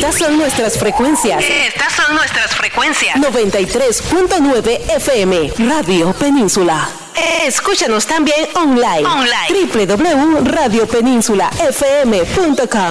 Estas son nuestras frecuencias. 93.9 FM, Radio Península. Escúchanos también online. www.radiopeninsula.fm.com.